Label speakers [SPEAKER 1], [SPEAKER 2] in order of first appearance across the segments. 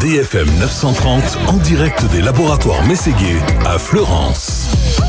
[SPEAKER 1] DFM 930 en direct des laboratoires Mességuet à Fleurance.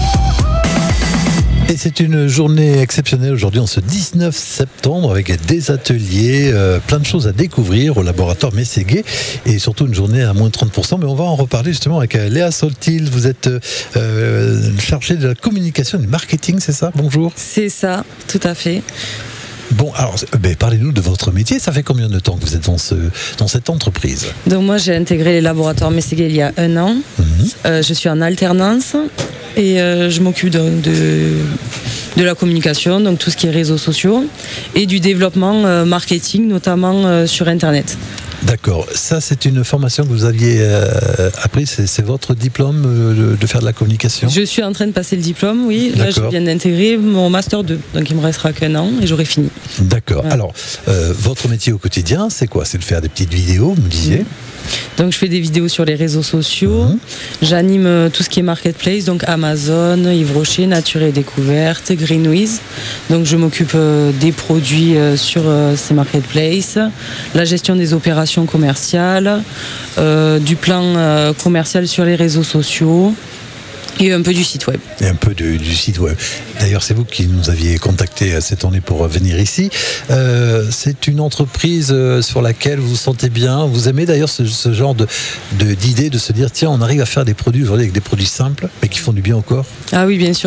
[SPEAKER 2] Et c'est une journée exceptionnelle aujourd'hui, en ce 19 septembre, avec des ateliers, plein de choses à découvrir au laboratoire Mességuet, et surtout une journée à moins de 30%. Mais on va en reparler justement avec Léa Soltil. Vous êtes chargée de la communication et du marketing, c'est ça? Bonjour.
[SPEAKER 3] C'est ça, tout à fait.
[SPEAKER 2] Bon, alors, parlez-nous de votre métier. Ça fait combien de temps que vous êtes dans cette entreprise?
[SPEAKER 3] Donc moi, j'ai intégré les laboratoires Mességuet il y a 1 an. Je suis en alternance et je m'occupe de la communication, donc tout ce qui est réseaux sociaux, et du développement marketing, notamment sur Internet.
[SPEAKER 2] D'accord. Ça, c'est une formation que vous aviez appris. C'est votre diplôme de faire de la communication?
[SPEAKER 3] Je suis en train de passer le diplôme, oui. Là, je viens d'intégrer mon Master 2. Donc, il me restera qu'1 an et j'aurai fini.
[SPEAKER 2] D'accord.
[SPEAKER 3] Voilà.
[SPEAKER 2] Alors, votre métier au quotidien, c'est quoi? C'est de faire des petites vidéos, vous me disiez?
[SPEAKER 3] Donc, je fais des vidéos sur les réseaux sociaux. J'anime tout ce qui est marketplace, donc Amazon, Yves Rocher, Nature et Découverte, Greenwiz. Donc, je m'occupe des produits sur ces marketplaces, la gestion des opérations commerciales, du plan commercial sur les réseaux sociaux. Et un peu du site web.
[SPEAKER 2] Et un peu du site web. D'ailleurs, c'est vous qui nous aviez contacté cette année pour venir ici. C'est une entreprise sur laquelle vous vous sentez bien. Vous aimez d'ailleurs ce genre d'idée de se dire, tiens, on arrive à faire des produits aujourd'hui avec des produits simples, mais qui font du bien au corps?
[SPEAKER 3] Ah oui, bien sûr,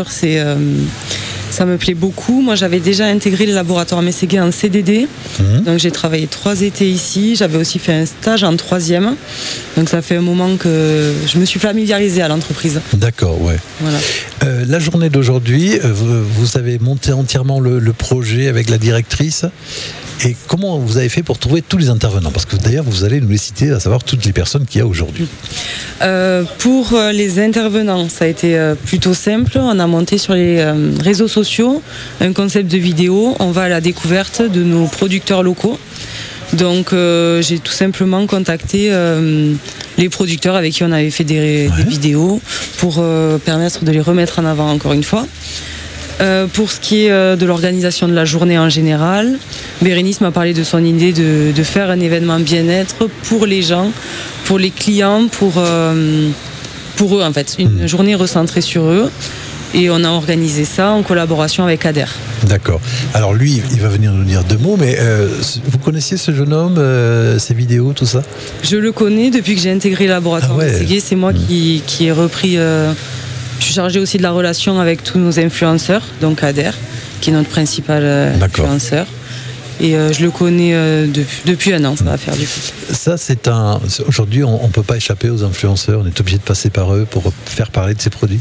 [SPEAKER 3] ça me plaît beaucoup. Moi, j'avais déjà intégré le laboratoire Mességuet en CDD. Donc, j'ai travaillé 3 étés ici. J'avais aussi fait un stage en 3e. Donc, ça fait un moment que je me suis familiarisée à l'entreprise.
[SPEAKER 2] D'accord, ouais.
[SPEAKER 3] Voilà.
[SPEAKER 2] La journée d'aujourd'hui, vous avez monté entièrement le projet avec la directrice. Et comment vous avez fait pour trouver tous les intervenants? Parce que d'ailleurs, vous allez nous les citer, à savoir toutes les personnes qu'il y a aujourd'hui.
[SPEAKER 3] Pour les intervenants, ça a été plutôt simple. On a monté sur les réseaux sociaux un concept de vidéo. On va à la découverte de nos producteurs locaux. Donc j'ai tout simplement contacté les producteurs avec qui on avait fait des vidéos pour permettre de les remettre en avant encore une fois. Pour ce qui est de l'organisation de la journée en général, Bérénice m'a parlé de son idée de faire un événement bien-être pour les gens, pour les clients, pour eux en fait. Une journée recentrée sur eux. Et on a organisé ça en collaboration avec Ader. D'accord.
[SPEAKER 2] Alors lui, il va venir nous dire 2 mots, mais vous connaissiez ce jeune homme, ses vidéos, tout ça?
[SPEAKER 3] Je le connais depuis que j'ai intégré le laboratoire Mességuet. C'est moi qui ai repris... Je suis chargée aussi de la relation avec tous nos influenceurs, donc Ader, qui est notre principal influenceur. Et je le connais depuis 1 an, ça va faire du coup.
[SPEAKER 2] Ça, aujourd'hui, on ne peut pas échapper aux influenceurs, on est obligé de passer par eux pour faire parler de ces produits.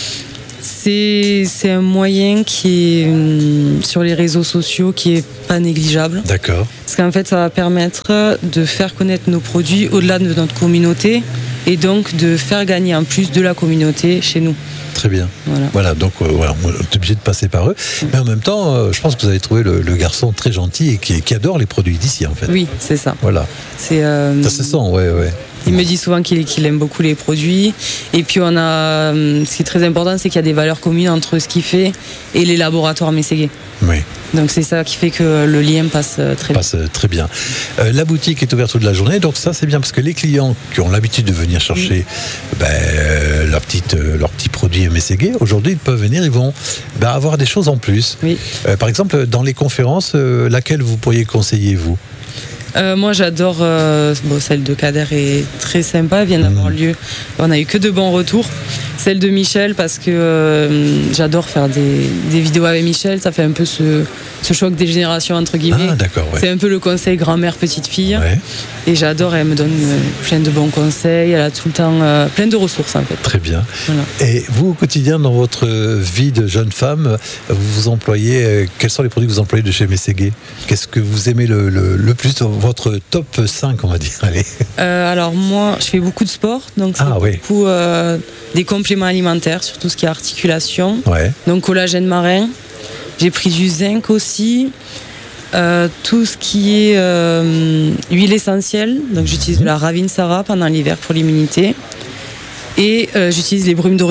[SPEAKER 3] C'est un moyen qui est sur les réseaux sociaux qui est pas négligeable.
[SPEAKER 2] D'accord.
[SPEAKER 3] Parce qu'en fait, ça va permettre de faire connaître nos produits au-delà de notre communauté et donc de faire gagner en plus de la communauté chez nous.
[SPEAKER 2] Très bien. Voilà, donc on est obligé de passer par eux. Mais en même temps, je pense que vous avez trouvé le garçon très gentil et qui adore les produits d'ici, en fait.
[SPEAKER 3] Oui, c'est ça.
[SPEAKER 2] Voilà. Ça se sent, ouais.
[SPEAKER 3] Il me dit souvent qu'il aime beaucoup les produits. Et puis ce qui est très important, c'est qu'il y a des valeurs communes entre ce qu'il fait et les laboratoires Mességuet.
[SPEAKER 2] Oui.
[SPEAKER 3] Donc c'est ça qui fait que le lien passe
[SPEAKER 2] très bien. La boutique est ouverte toute la journée, donc ça c'est bien parce que les clients qui ont l'habitude de venir chercher leurs petits produits Mességuet, aujourd'hui ils peuvent venir, ils vont avoir des choses en plus.
[SPEAKER 3] Oui.
[SPEAKER 2] Par exemple, dans les conférences, laquelle vous pourriez conseiller, vous?
[SPEAKER 3] Moi j'adore celle de Kader est très sympa, elle vient d'avoir lieu, on n'a eu que de bons retours. Celle de Michel parce que j'adore faire des vidéos avec Michel, ça fait un peu ce choc des générations entre guillemets.
[SPEAKER 2] Ah, d'accord, ouais.
[SPEAKER 3] C'est un peu le conseil grand-mère petite fille et j'adore, elle me donne plein de bons conseils, elle a tout le temps plein de ressources en fait.
[SPEAKER 2] Très bien.
[SPEAKER 3] Voilà.
[SPEAKER 2] Et vous au quotidien dans votre vie de jeune femme, vous employez, quels sont les produits que vous employez de chez Mességuet? Qu'est-ce que vous aimez le plus, votre top 5 on va dire? Allez.
[SPEAKER 3] Alors moi je fais beaucoup de sport, donc c'est beaucoup des compléments alimentaires sur tout ce qui est articulation, donc collagène marin. J'ai pris du zinc aussi, tout ce qui est huile essentielle, donc j'utilise de la Ravinsara pendant l'hiver pour l'immunité et j'utilise les brumes d'oreiller.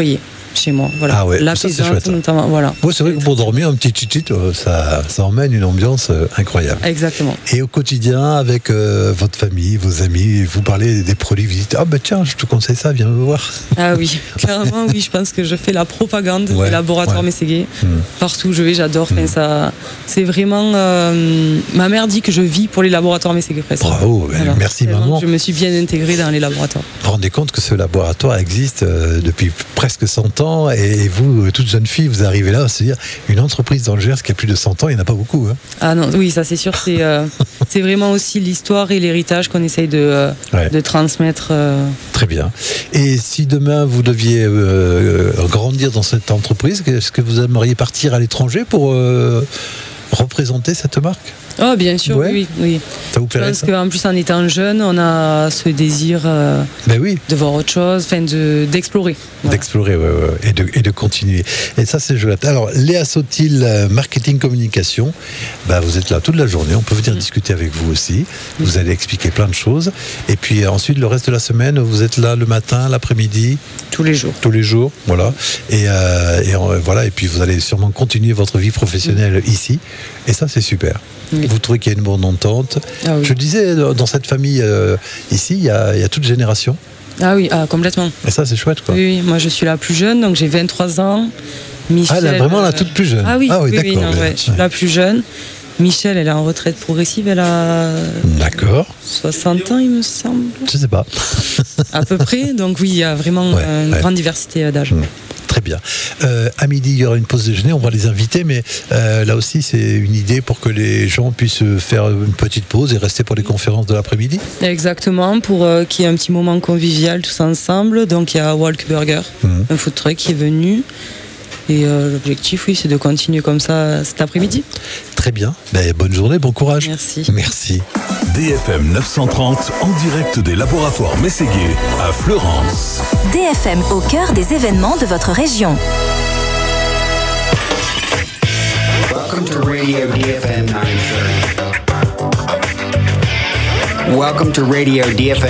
[SPEAKER 3] chez moi. Voilà.
[SPEAKER 2] Ah ouais,
[SPEAKER 3] La
[SPEAKER 2] ça, c'est
[SPEAKER 3] plaisance,
[SPEAKER 2] chouette, hein.
[SPEAKER 3] notamment. Voilà.
[SPEAKER 2] Ouais, c'est vrai que pour dormir, un petit cheat, ça emmène une ambiance incroyable.
[SPEAKER 3] Exactement.
[SPEAKER 2] Et au quotidien, avec votre famille, vos amis, vous parlez des produits, vous dites, ah bah tiens, je te conseille ça, viens me voir.
[SPEAKER 3] Ah oui, clairement, oui, je pense que je fais la propagande des laboratoires Mességué. Partout où je vais, j'adore. Enfin, ça, c'est vraiment... ma mère dit que je vis pour les laboratoires Mességué presque.
[SPEAKER 2] Bravo,
[SPEAKER 3] Voilà.
[SPEAKER 2] merci
[SPEAKER 3] Tellement
[SPEAKER 2] maman.
[SPEAKER 3] Je me suis bien intégrée dans les laboratoires.
[SPEAKER 2] Vous vous rendez compte que ce laboratoire existe depuis presque 100 ans et vous, toute jeune fille, vous arrivez là, c'est-à-dire une entreprise dans le Gers qui a plus de 100 ans, il n'y en a pas beaucoup. Hein.
[SPEAKER 3] Ah non, oui, ça c'est sûr, c'est vraiment aussi l'histoire et l'héritage qu'on essaye de transmettre.
[SPEAKER 2] Très bien. Et si demain vous deviez grandir dans cette entreprise, est-ce que vous aimeriez partir à l'étranger pour représenter cette marque ?
[SPEAKER 3] Oh, bien sûr, oui.
[SPEAKER 2] Ça vous
[SPEAKER 3] Je
[SPEAKER 2] plairait
[SPEAKER 3] pense
[SPEAKER 2] ça ?
[SPEAKER 3] qu'en plus, en étant jeune, on a ce désir de voir autre chose, d'explorer. Voilà.
[SPEAKER 2] D'explorer, et de continuer. Et ça, c'est chouette. Alors, Léa Sautil, marketing communication, vous êtes là toute la journée. On peut venir discuter avec vous aussi. Vous allez expliquer plein de choses. Et puis ensuite, le reste de la semaine, vous êtes là le matin, l'après-midi.
[SPEAKER 3] Tous les jours.
[SPEAKER 2] Tous les jours, voilà. Et voilà. Et puis, vous allez sûrement continuer votre vie professionnelle ici. Et ça, c'est super. Oui. Vous trouvez qu'il y a une bonne entente. Ah oui. Je disais, dans cette famille ici, il y a toute génération.
[SPEAKER 3] Ah oui, complètement.
[SPEAKER 2] Et ça, c'est chouette, quoi.
[SPEAKER 3] Oui, moi, je suis la plus jeune, donc j'ai 23 ans. Michel,
[SPEAKER 2] vraiment la toute plus jeune.
[SPEAKER 3] Ah oui,
[SPEAKER 2] d'accord.
[SPEAKER 3] Je suis la plus jeune. Michel, elle est en retraite progressive, elle a...
[SPEAKER 2] D'accord.
[SPEAKER 3] 60 ans, il me semble.
[SPEAKER 2] Je sais pas.
[SPEAKER 3] À peu près, donc oui, il y a vraiment une grande diversité d'âge.
[SPEAKER 2] Très bien. À midi, il y aura une pause déjeuner, on va les inviter, mais là aussi, c'est une idée pour que les gens puissent faire une petite pause et rester pour les conférences de l'après-midi.
[SPEAKER 3] Exactement, pour qu'il y ait un petit moment convivial tous ensemble. Donc il y a Walk Burger, un food truck qui est venu. Et l'objectif, oui, c'est de continuer comme ça cet après-midi.
[SPEAKER 2] Très bien. Bonne journée, bon courage.
[SPEAKER 3] Merci.
[SPEAKER 2] Merci.
[SPEAKER 1] DFM 930 en direct des laboratoires Mességué à Fleurance.
[SPEAKER 4] DFM au cœur des événements de votre région.
[SPEAKER 5] Welcome to Radio DFM 930. Welcome to Radio DFM.